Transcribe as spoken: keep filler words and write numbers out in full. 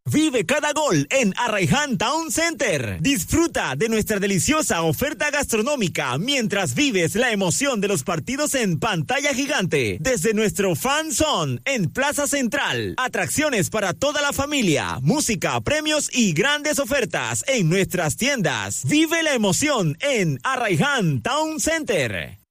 Vive cada gol en Arraiján Town Center. Disfruta de nuestra deliciosa oferta gastronómica mientras vives la emoción de los partidos en pantalla gigante. Desde nuestro Fan Zone en Plaza Central. Atracciones para toda la familia, música, premios y grandes ofertas en nuestras tiendas. Vive la emoción en Arraiján Town Center.